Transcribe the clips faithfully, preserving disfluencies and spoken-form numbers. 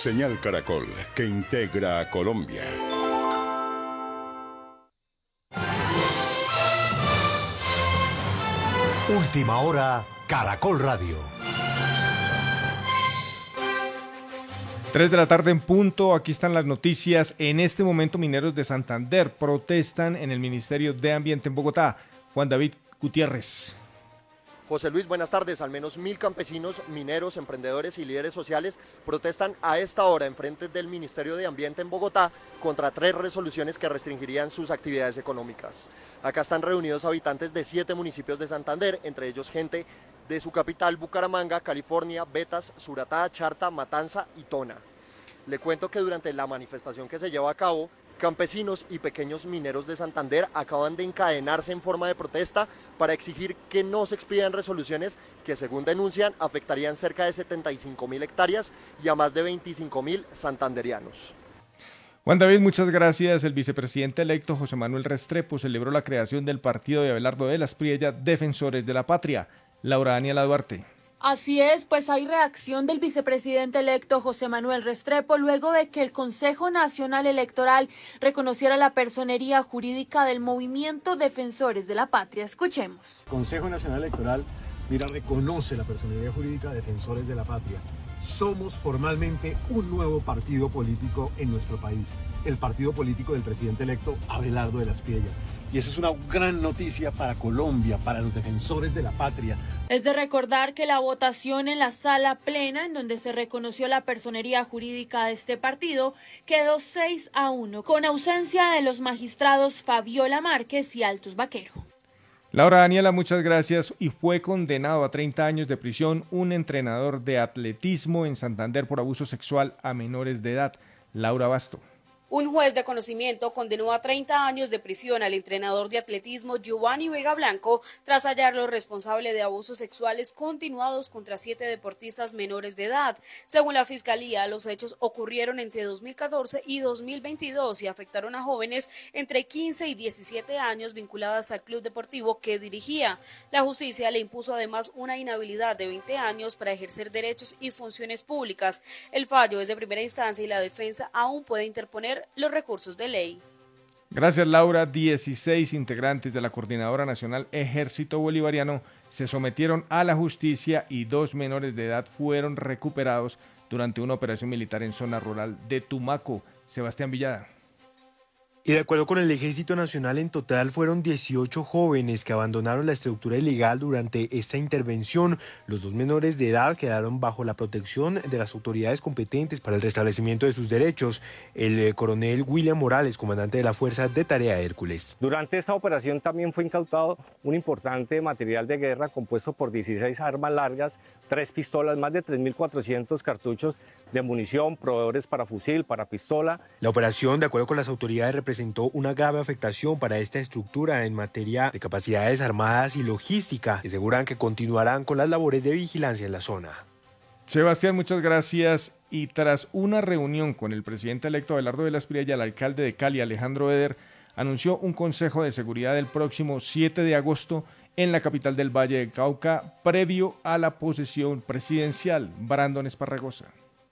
Señal Caracol, que integra a Colombia. Última hora, Caracol Radio. Tres de la tarde en punto, aquí están las noticias. En este momento, mineros de Santander protestan en el Ministerio de Ambiente en Bogotá. Juan David Gutiérrez. José Luis, buenas tardes. Al menos mil campesinos, mineros, emprendedores y líderes sociales protestan a esta hora en frente del Ministerio de Ambiente en Bogotá contra tres resoluciones que restringirían sus actividades económicas. Acá están reunidos habitantes de siete municipios de Santander, entre ellos gente de su capital, Bucaramanga, California, Betas, Suratá, Charta, Matanza y Tona. Le cuento que durante la manifestación que se lleva a cabo, campesinos y pequeños mineros de Santander acaban de encadenarse en forma de protesta para exigir que no se expidan resoluciones que, según denuncian, afectarían cerca de setenta y cinco mil hectáreas y a más de veinticinco mil santanderianos. Juan David, muchas gracias. El vicepresidente electo José Manuel Restrepo celebró la creación del partido de Abelardo de la Espriella, Defensores de la Patria. Laura Daniela Duarte. Así es, pues hay reacción del vicepresidente electo José Manuel Restrepo luego de que el Consejo Nacional Electoral reconociera la personería jurídica del movimiento Defensores de la Patria. Escuchemos. El Consejo Nacional Electoral, mira, reconoce la personería jurídica Defensores de la Patria. Somos formalmente un nuevo partido político en nuestro país, el partido político del presidente electo Abelardo de la Espriella. Y eso es una gran noticia para Colombia, para los defensores de la patria. Es de recordar que la votación en la sala plena, en donde se reconoció la personería jurídica de este partido, quedó seis a uno, con ausencia de los magistrados Fabiola Márquez y Altus Vaquero. Laura Daniela, muchas gracias. Y fue condenado a treinta años de prisión un entrenador de atletismo en Santander por abuso sexual a menores de edad. Laura Basto. Un juez de conocimiento condenó a treinta años de prisión al entrenador de atletismo Giovanni Vega Blanco tras hallarlo responsable de abusos sexuales continuados contra siete deportistas menores de edad. Según la Fiscalía, los hechos ocurrieron entre dos mil catorce y dos mil veintidós y afectaron a jóvenes entre quince y diecisiete años vinculadas al club deportivo que dirigía. La justicia le impuso además una inhabilidad de veinte años para ejercer derechos y funciones públicas. El fallo es de primera instancia y la defensa aún puede interponer los recursos de ley. Gracias, Laura. dieciséis integrantes de la Coordinadora Nacional Ejército Bolivariano se sometieron a la justicia y dos menores de edad fueron recuperados durante una operación militar en zona rural de Tumaco. Sebastián Villada. Y de acuerdo con el Ejército Nacional, en total fueron dieciocho jóvenes que abandonaron la estructura ilegal durante esta intervención. Los dos menores de edad quedaron bajo la protección de las autoridades competentes para el restablecimiento de sus derechos. El eh, coronel William Morales, comandante de la Fuerza de Tarea Hércules. Durante esta operación también fue incautado un importante material de guerra compuesto por dieciséis armas largas, tres pistolas, más de tres mil cuatrocientos cartuchos de munición, proveedores para fusil, para pistola. La operación, de acuerdo con las autoridades, representó una grave afectación para esta estructura en materia de capacidades armadas y logística. Aseguran que continuarán con las labores de vigilancia en la zona. Sebastián, muchas gracias. Y tras una reunión con el presidente electo Abelardo de la Espriella y el alcalde de Cali, Alejandro Eder, anunció un consejo de seguridad el próximo siete de agosto en la capital del Valle del Cauca, previo a la posesión presidencial. Brandon Esparragosa.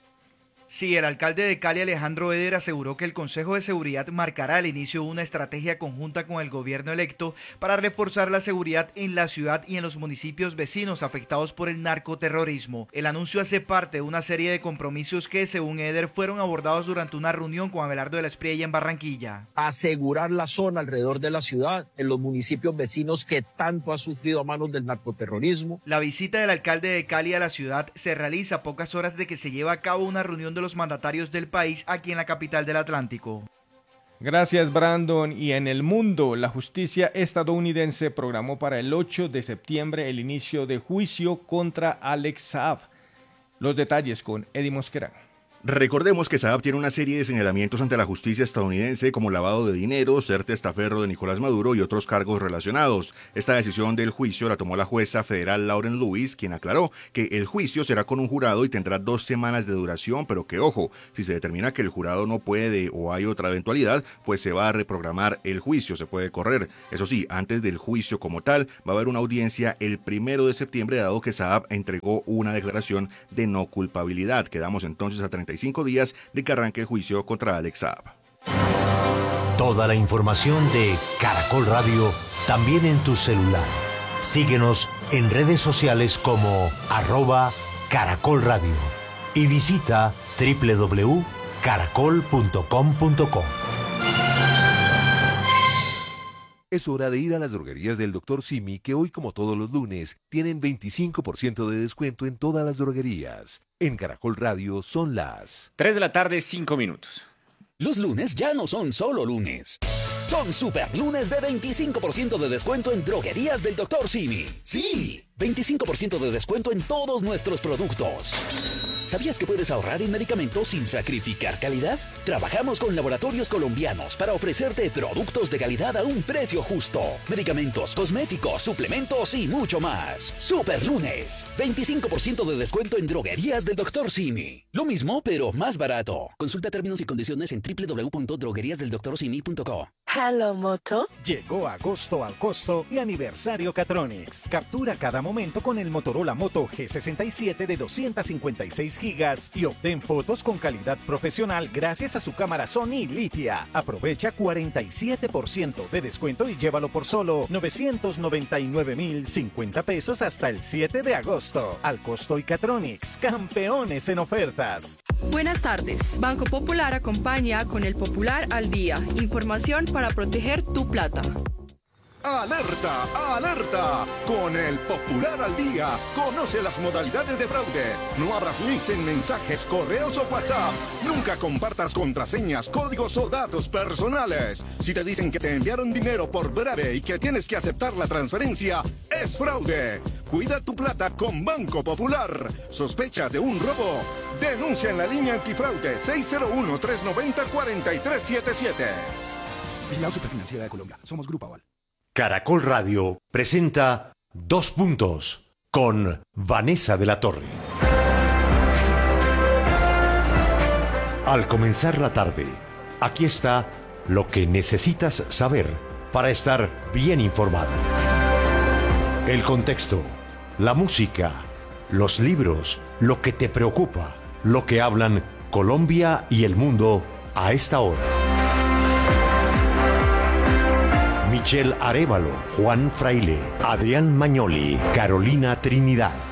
Sí, el alcalde de Cali, Alejandro Eder, aseguró que el Consejo de Seguridad marcará el inicio de una estrategia conjunta con el gobierno electo para reforzar la seguridad en la ciudad y en los municipios vecinos afectados por el narcoterrorismo. El anuncio hace parte de una serie de compromisos que, según Eder, fueron abordados durante una reunión con Abelardo de la Espriella en Barranquilla. Asegurar la zona alrededor de la ciudad, en los municipios vecinos que tanto ha sufrido a manos del narcoterrorismo. La visita del alcalde de Cali a la ciudad se realiza a pocas horas de que se lleve a cabo una reunión de los mandatarios del país aquí en la capital del Atlántico. Gracias, Brandon. Y en el mundo, la justicia estadounidense programó para el ocho de septiembre el inicio de juicio contra Alex Saab. Los detalles con Eddie Mosquera. Recordemos que Saab tiene una serie de señalamientos ante la justicia estadounidense como lavado de dinero, ser testaferro de Nicolás Maduro y otros cargos relacionados. Esta decisión del juicio la tomó la jueza federal Lauren Lewis, quien aclaró que el juicio será con un jurado y tendrá dos semanas de duración, pero que ojo, si se determina que el jurado no puede o hay otra eventualidad, pues se va a reprogramar el juicio, se puede correr. Eso sí, antes del juicio como tal, va a haber una audiencia el primero de septiembre, dado que Saab entregó una declaración de no culpabilidad. Quedamos entonces a treinta cincuenta y cinco días de que arranque el juicio contra Alex Saab. Toda la información de Caracol Radio también en tu celular. Síguenos en redes sociales como arroba Caracol Radio y visita doble u doble u doble u punto caracol punto com punto co. Es hora de ir a las droguerías del doctor Simi, que hoy, como todos los lunes, tienen veinticinco por ciento de descuento en todas las droguerías. En Caracol Radio son las tres de la tarde, cinco minutos. Los lunes ya no son solo lunes. Son super lunes de veinticinco por ciento de descuento en droguerías del doctor Simi. ¡Sí! veinticinco por ciento de descuento en todos nuestros productos. ¿Sabías que puedes ahorrar en medicamentos sin sacrificar calidad? Trabajamos con laboratorios colombianos para ofrecerte productos de calidad a un precio justo. Medicamentos, cosméticos, suplementos y mucho más. Super lunes. veinticinco por ciento de descuento en droguerías del doctor Simi. Lo mismo, pero más barato. Consulta términos y condiciones en doble u doble u doble u punto droguerías del doctor simi punto co. Hello Moto. Llegó agosto al costo y aniversario Catronics. Captura cada momento con el Motorola Moto G sesenta y siete de doscientos cincuenta y seis gigas y obtén fotos con calidad profesional gracias a su cámara Sony Litia. Aprovecha cuarenta y siete por ciento de descuento y llévalo por solo novecientos noventa y nueve mil cincuenta pesos hasta el siete de agosto. Al costo y Catronics, campeones en ofertas. Buenas tardes. Banco Popular acompaña con el Popular al Día. Información para proteger tu plata. ¡Alerta! ¡Alerta! Con el Popular al Día, conoce las modalidades de fraude. No abras links en mensajes, correos o WhatsApp. Nunca compartas contraseñas, códigos o datos personales. Si te dicen que te enviaron dinero por breve y que tienes que aceptar la transferencia, es fraude. Cuida tu plata con Banco Popular. ¿Sospechas de un robo? Denuncia en la línea antifraude seis cero uno, tres nueve cero, cuatro tres siete siete. Vigilado Superfinanciera de Colombia. Somos Grupo Aval. Caracol Radio presenta Dos Puntos con Vanessa de la Torre. Al comenzar la tarde, aquí está lo que necesitas saber para estar bien informado. El contexto, la música, los libros, lo que te preocupa, lo que hablan Colombia y el mundo a esta hora. Michelle Arévalo, Juan Fraile, Adrián Mañoli, Carolina Trinidad.